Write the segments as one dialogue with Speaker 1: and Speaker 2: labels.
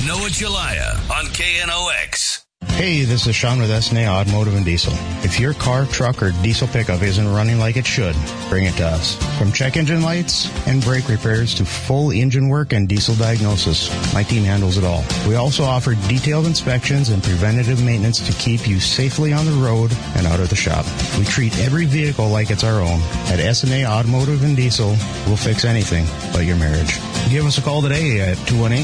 Speaker 1: Noah Jalaya on KNOX.
Speaker 2: Hey, this is Sean with SNA Automotive and Diesel. If your car, truck, or diesel pickup isn't running like it should, bring it to us. From check engine lights and brake repairs to full engine work and diesel diagnosis, my team handles it all. We also offer detailed inspections and preventative maintenance to keep you safely on the road and out of the shop. We treat every vehicle like it's our own. At SNA Automotive and Diesel, we'll fix anything but your marriage. Give us a call today at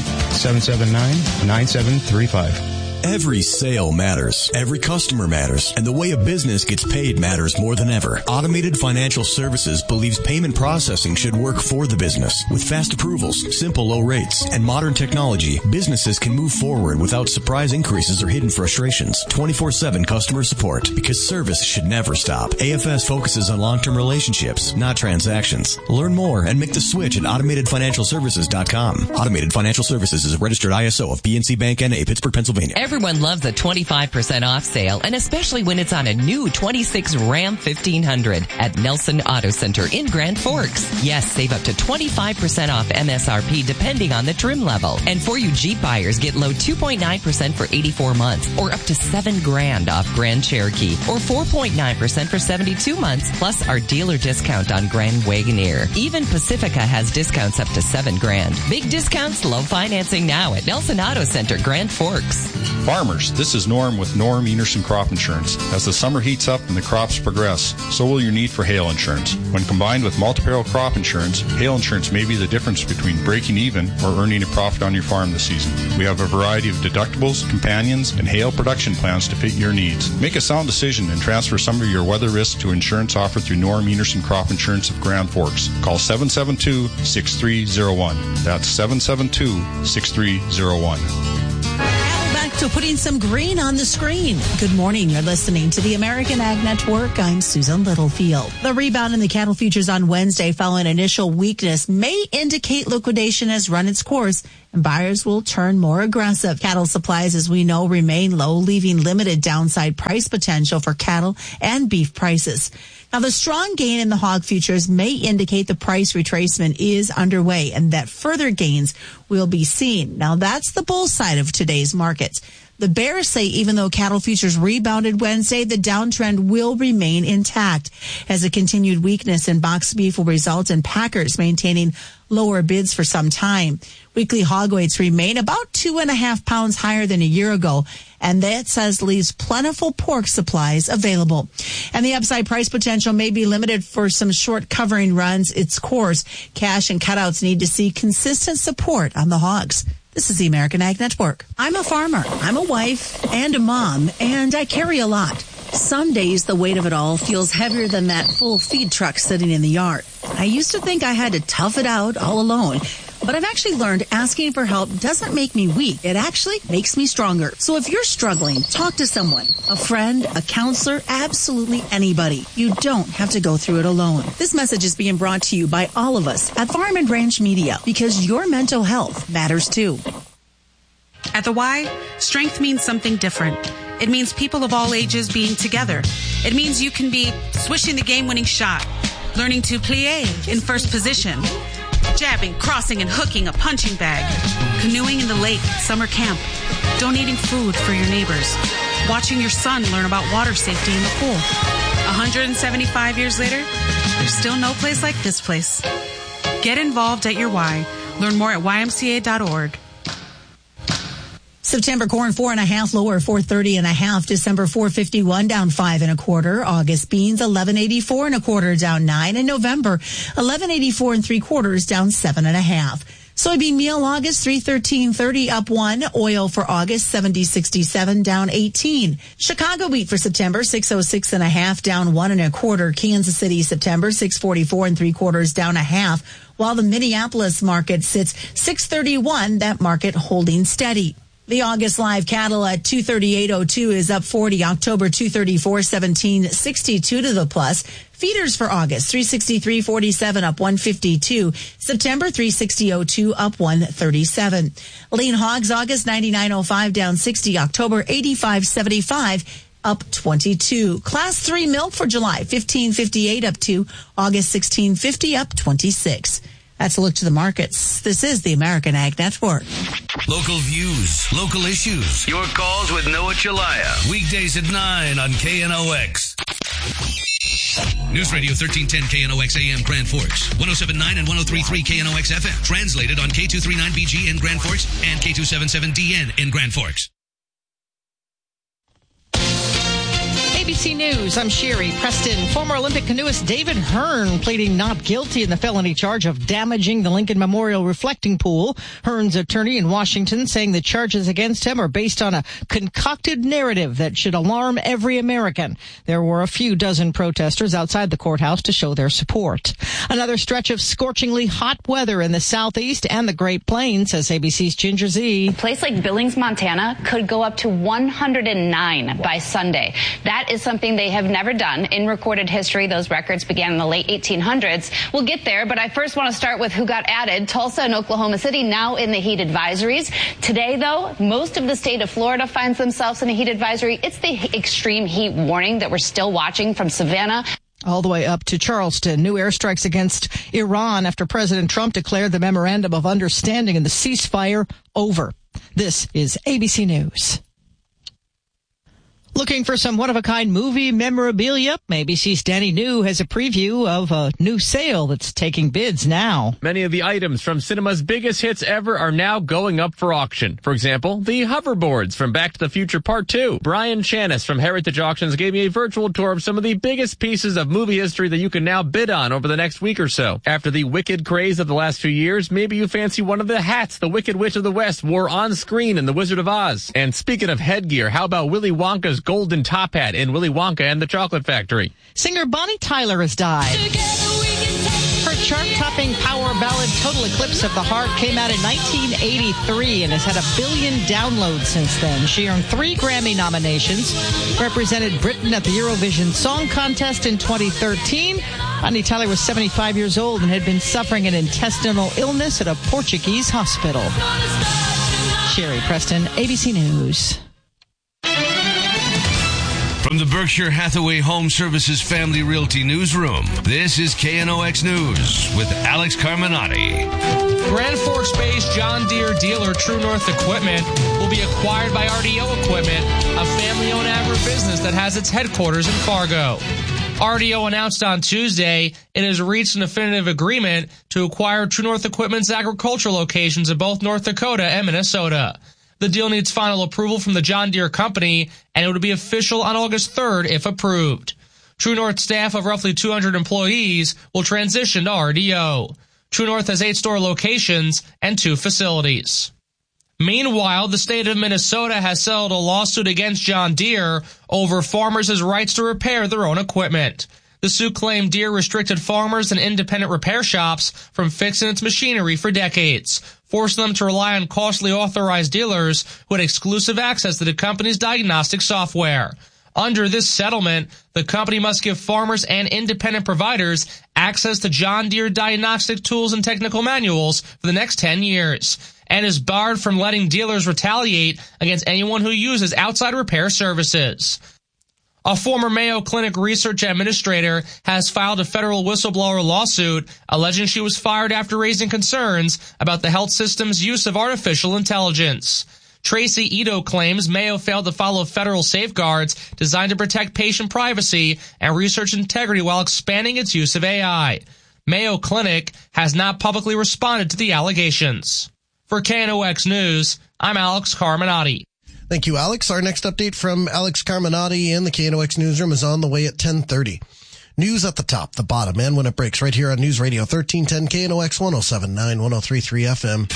Speaker 2: 218-779-9735.
Speaker 3: Every sale matters. Every customer matters. And the way a business gets paid matters more than ever. Automated Financial Services believes payment processing should work for the business. With fast approvals, simple low rates, and modern technology, businesses can move forward without surprise increases or hidden frustrations. 24/7 customer support, because service should never stop. AFS focuses on long-term relationships, not transactions. Learn more and make the switch at automatedfinancialservices.com. Automated Financial Services is a registered ISO of PNC Bank N.A., Pittsburgh, Pennsylvania.
Speaker 4: Everyone loves a 25% off sale, and especially when it's on a new 26 Ram 1500 at Nelson Auto Center in Grand Forks. Yes, save up to 25% off MSRP depending on the trim level. And for you Jeep buyers, get low 2.9% for 84 months, or up to $7,000 off Grand Cherokee, or 4.9% for 72 months, plus our dealer discount on Grand Wagoneer. Even Pacifica has discounts up to $7,000. Big discounts, low financing now at Nelson Auto Center, Grand Forks.
Speaker 5: Farmers, this is Norm with Norm Enerson Crop Insurance. As the summer heats up and the crops progress, so will your need for hail insurance. When combined with multi-peril crop insurance, hail insurance may be the difference between breaking even or earning a profit on your farm this season. We have a variety of deductibles, companions, and hail production plans to fit your needs. Make a sound decision and transfer some of your weather risk to insurance offered through Norm Enerson Crop Insurance of Grand Forks. Call 772-6301. That's 772-6301.
Speaker 6: To putting some green on the screen. Good morning. You're listening to the American Ag Network. I'm Susan Littlefield. The rebound in the cattle futures on Wednesday following initial weakness may indicate liquidation has run its course and buyers will turn more aggressive. Cattle supplies, as we know, remain low, leaving limited downside price potential for cattle and beef prices. Now, the strong gain in the hog futures may indicate the price retracement is underway and that further gains will be seen. Now, that's the bull side of today's markets. The bears say even though cattle futures rebounded Wednesday, the downtrend will remain intact as a continued weakness in boxed beef will result in packers maintaining lower bids for some time. Weekly hog weights remain about 2.5 pounds higher than a year ago, and that says leaves plentiful pork supplies available. And the upside price potential may be limited for some short covering runs its course. Cash and cutouts need to see consistent support on the hogs. This is the American Ag Network. I'm a farmer, I'm a wife, and a mom, and I carry a lot. Some days the weight of it all feels heavier than that full feed truck sitting in the yard. I used to think I had to tough it out all alone, but I've actually learned asking for help doesn't make me weak. It actually makes me stronger. So if you're struggling, talk to someone, a friend, a counselor, absolutely anybody. You don't have to go through it alone. This message is being brought to you by all of us at Farm and Ranch Media, because your mental health matters too.
Speaker 7: At the Y, strength means something different. It means people of all ages being together. It means you can be swishing the game-winning shot, learning to plie in first position, jabbing, crossing, and hooking a punching bag, canoeing in the lake, summer camp, donating food for your neighbors, watching your son learn about water safety in the pool. 175 years later, there's still no place like this place. Get involved at your Y. Learn more at ymca.org.
Speaker 6: September corn 4.5 lower, 430.5. December 451 down 5 1/4. August beans 1184 1/4 down 9, and November 1184 3/4 down 7 1/2. Soybean meal August 313.30 up 1. Oil for August 70.67 down 18. Chicago wheat for September 606.5 down 1 1/4. Kansas City September 644 3/4 down 1/2. While the Minneapolis market sits 631, that market holding steady. The August live cattle at 238.02 is up 40. October 234.17, 62 to the plus. Feeders for August 363.47 up 152. September 360.02 up 137. Lean hogs August 99.05 down 60. October 85.75 up 22. Class 3 milk for July 15.58 up 2. August 16.50 up 26. That's a look to the markets. This is the American Ag Network.
Speaker 1: Local views, local issues. Your calls with Noah Chalaya. Weekdays at 9 on KNOX. News Radio 1310 KNOX AM Grand Forks, 107.9 and 103.3 KNOX FM. Translated on K239BG in Grand Forks and K277DN in Grand Forks.
Speaker 8: ABC News, I'm Sherry Preston. Former Olympic canoeist David Hearn pleading not guilty in the felony charge of damaging the Lincoln Memorial reflecting pool. Hearn's attorney in Washington saying the charges against him are based on a concocted narrative that should alarm every American. There were a few dozen protesters outside the courthouse to show their support. Another stretch of scorchingly hot weather in the Southeast and the Great Plains, says ABC's Ginger Z.
Speaker 9: A place like Billings, Montana could go up to 109 by Sunday. That is something they have never done in recorded history. Those records began in the late 1800s. We'll get there, but I first want to start with who got added. Tulsa and Oklahoma City now in the heat advisories. Today, though, most of the state of Florida finds themselves in a heat advisory. It's the extreme heat warning that we're still watching from Savannah
Speaker 8: all the way up to Charleston. New airstrikes against Iran after President Trump declared the memorandum of understanding and the ceasefire over. This is ABC News. Looking for some one-of-a-kind movie memorabilia? ABC's Danny New has a preview of a new sale that's taking bids now.
Speaker 10: Many of the items from cinema's biggest hits ever are now going up for auction. For example, the hoverboards from Back to the Future Part 2. Brian Chanis from Heritage Auctions gave me a virtual tour of some of the biggest pieces of movie history that you can now bid on over the next week or so. After the Wicked craze of the last few years, maybe you fancy one of the hats the Wicked Witch of the West wore on screen in The Wizard of Oz. And speaking of headgear, how about Willy Wonka's golden top hat in Willy Wonka and the Chocolate Factory?
Speaker 8: Singer Bonnie Tyler has died. Her chart-topping power ballad Total Eclipse of the Heart came out in 1983 and has had 1 billion downloads since then. She earned 3 Grammy nominations, represented Britain at the Eurovision Song Contest in 2013. Bonnie Tyler was 75 years old and had been suffering an intestinal illness at a Portuguese hospital. Sherry Preston, ABC News.
Speaker 1: From the Berkshire Hathaway Home Services Family Realty Newsroom, this is KNOX News with Alex Carminati.
Speaker 11: Grand Forks-based John Deere dealer True North Equipment will be acquired by RDO Equipment, a family-owned agribusiness that has its headquarters in Fargo. RDO announced on Tuesday it has reached an definitive agreement to acquire True North Equipment's agricultural locations in both North Dakota and Minnesota. The deal needs final approval from the John Deere Company, and it would be official on August 3rd if approved. True North staff of roughly 200 employees will transition to RDO. True North has 8 store locations and 2 facilities. Meanwhile, the state of Minnesota has settled a lawsuit against John Deere over farmers' rights to repair their own equipment. The suit claimed Deere restricted farmers and independent repair shops from fixing its machinery for decades, forcing them to rely on costly authorized dealers who had exclusive access to the company's diagnostic software. Under this settlement, the company must give farmers and independent providers access to John Deere diagnostic tools and technical manuals for the next 10 years, and is barred from letting dealers retaliate against anyone who uses outside repair services. A former Mayo Clinic research administrator has filed a federal whistleblower lawsuit alleging she was fired after raising concerns about the health system's use of artificial intelligence. Tracy Ito claims Mayo failed to follow federal safeguards designed to protect patient privacy and research integrity while expanding its use of AI. Mayo Clinic has not publicly responded to the allegations. For KNOX News, I'm Alex Carminati.
Speaker 12: Thank you, Alex. Our next update from Alex Carminati in the KNOX newsroom is on the way at 10:30. News at the top, the bottom, and when it breaks right here on News Radio 1310 KNOX 107.9, 103.3 FM.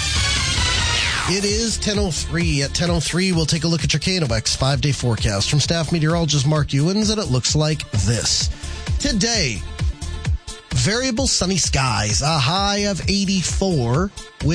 Speaker 12: It is 10:03. At 10:03, we'll take a look at your KNOX 5-day forecast from staff meteorologist Mark Ewens, and it looks like this. Today, variable sunny skies, a high of 84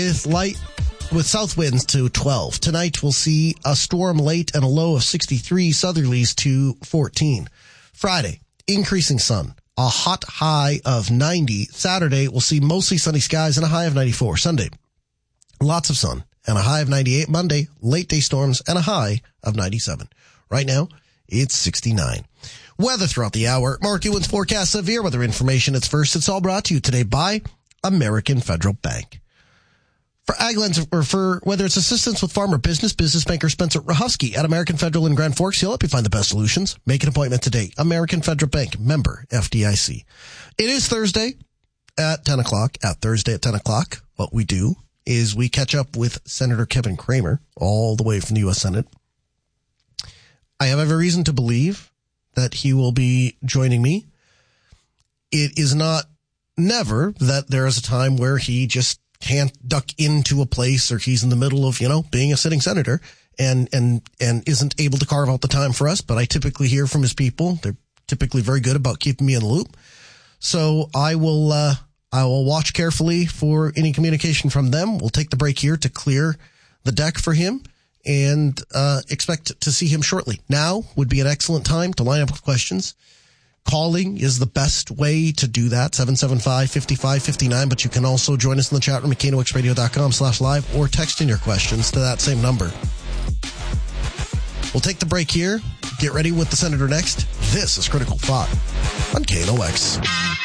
Speaker 12: with south winds to 12. Tonight, we'll see a storm late and a low of 63, southerlies to 14. Friday, increasing sun, a hot high of 90. Saturday, we'll see mostly sunny skies and a high of 94. Sunday, lots of sun and a high of 98. Monday, late day storms and a high of 97. Right now, it's 69. Weather throughout the hour. Mark Ewens forecast severe weather information. It's all brought to you today by American Federal Bank. For AgLens, or for whether it's assistance with farm or business banker Spencer Rahusky at American Federal in Grand Forks, he'll help you find the best solutions. Make an appointment today. American Federal Bank, member FDIC. It is Thursday at 10 o'clock. What we do is we catch up with Senator Kevin Cramer all the way from the U.S. Senate. I have every reason to believe that he will be joining me. It is not never that there is a time where he just can't duck into a place, or he's in the middle of, being a sitting senator and isn't able to carve out the time for us. But I typically hear from his people. They're typically very good about keeping me in the loop. So I will watch carefully for any communication from them. We'll take the break here to clear the deck for him and expect to see him shortly. Now would be an excellent time to line up with questions. Calling is the best way to do that, 775-5559, but you can also join us in the chat room at KNOXradio.com/live or text in your questions to that same number. We'll take the break here. Get ready with the Senator next. This is Critical Thought on KNOX.